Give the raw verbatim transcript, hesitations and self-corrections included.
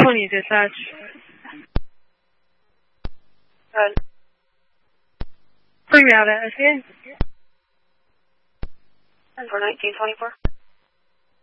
twenty, dispatch. Good. Bring me out at S A. For nineteen twenty-four.